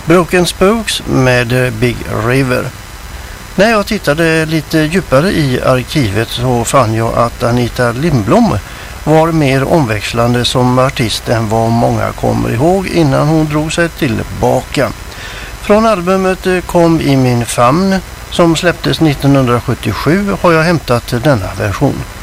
Broken Spokes med Big River. När jag tittade lite djupare i arkivet så fann jag att Anita Lindblom var mer omväxlande som artist än vad många kommer ihåg innan hon drog sig tillbaka. Från albumet Kom i min famn som släpptes 1977 har jag hämtat denna version.